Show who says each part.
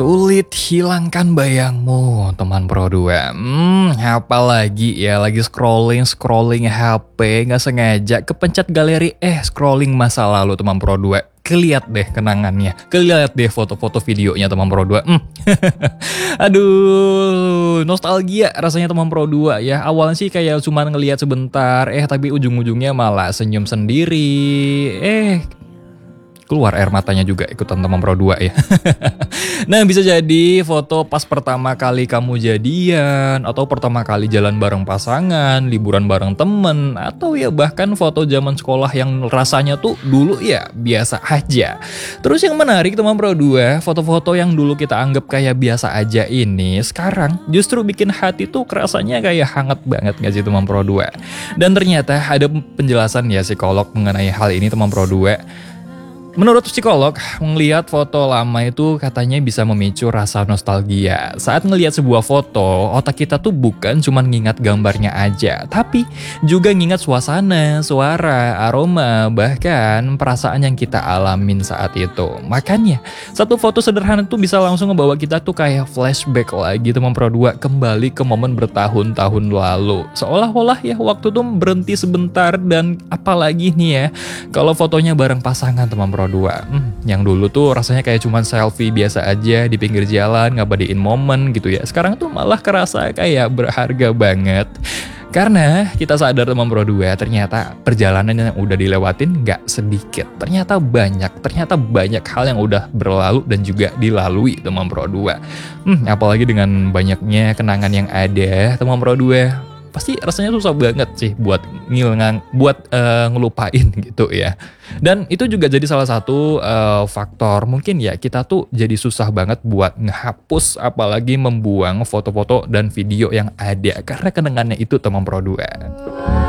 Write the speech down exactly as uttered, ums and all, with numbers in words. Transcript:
Speaker 1: Sulit hilangkan bayangmu, teman Pro dua. Hmm, apa lagi ya, lagi scrolling-scrolling H P, nggak sengaja kepencet galeri, eh scrolling masa lalu teman Pro dua. Keliat deh kenangannya, keliat deh foto-foto videonya teman Pro dua. Hmm. Aduh, nostalgia rasanya teman Pro dua ya. Awalnya sih kayak cuma ngeliat sebentar, eh tapi ujung-ujungnya malah senyum sendiri. Eh, keluar air matanya juga ikutan teman Pro dua ya. Nah, bisa jadi foto pas pertama kali kamu jadian, atau pertama kali jalan bareng pasangan, liburan bareng temen, atau ya bahkan foto zaman sekolah yang rasanya tuh dulu ya biasa aja. Terus yang menarik teman Pro dua, foto-foto yang dulu kita anggap kayak biasa aja ini, sekarang justru bikin hati tuh kerasanya kayak hangat banget gak sih teman Pro dua? Dan ternyata ada penjelasan ya psikolog mengenai hal ini teman Pro dua. Menurut psikolog, melihat foto lama itu katanya bisa memicu rasa nostalgia. Saat ngelihat sebuah foto, otak kita tuh bukan cuma ngingat gambarnya aja, tapi juga ngingat suasana, suara, aroma, bahkan perasaan yang kita alamin saat itu. Makanya, satu foto sederhana tuh bisa langsung ngebawa kita tuh kayak flashback lagi teman Pro dua, kembali ke momen bertahun-tahun lalu. Seolah-olah ya waktu tuh berhenti sebentar, dan apalagi nih ya, kalau fotonya bareng pasangan teman Pro dua. Hmm, yang dulu tuh rasanya kayak cuman selfie biasa aja di pinggir jalan, ngabadiin momen gitu ya. Sekarang tuh malah kerasa kayak berharga banget. Karena kita sadar teman Pro dua, ternyata perjalanan yang udah dilewatin gak sedikit. Ternyata banyak, ternyata banyak hal yang udah berlalu dan juga dilalui teman Pro dua. Hmm, apalagi dengan banyaknya kenangan yang ada teman Pro dua. Pasti rasanya susah banget sih buat ngilang, buat uh, ngelupain gitu ya. Dan itu juga jadi salah satu uh, faktor mungkin ya kita tuh jadi susah banget buat ngehapus, apalagi membuang foto-foto dan video yang ada karena kenangannya itu teman Pro dua.